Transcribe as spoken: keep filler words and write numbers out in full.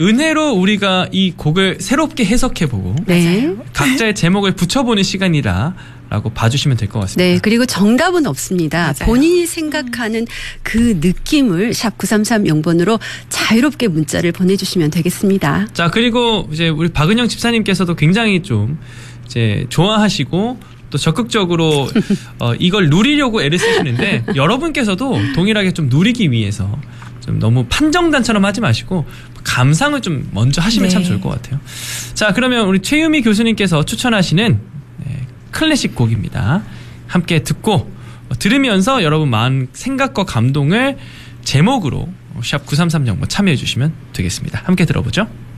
은혜로 우리가 이 곡을 새롭게 해석해보고 네. 각자의 제목을 붙여보는 시간이다 라고 봐주시면 될 것 같습니다. 네. 그리고 정답은 없습니다. 맞아요. 본인이 생각하는 그 느낌을 샵 구삼삼공 번으로 자유롭게 문자를 보내주시면 되겠습니다. 자, 그리고 이제 우리 박은영 집사님께서도 굉장히 좀 이제 좋아하시고 또 적극적으로 어, 이걸 누리려고 애를 쓰시는데 여러분께서도 동일하게 좀 누리기 위해서 좀 너무 판정단처럼 하지 마시고 감상을 좀 먼저 하시면 네. 참 좋을 것 같아요. 자, 그러면 우리 최유미 교수님께서 추천하시는 네, 클래식 곡입니다. 함께 듣고 어, 들으면서 여러분 마음 생각과 감동을 제목으로 샵 구삼삼공 번 참여해 주시면 되겠습니다. 함께 들어보죠.